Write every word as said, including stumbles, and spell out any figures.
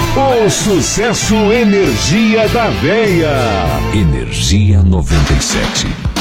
O sucesso Energia da Veia. Energia noventa e sete.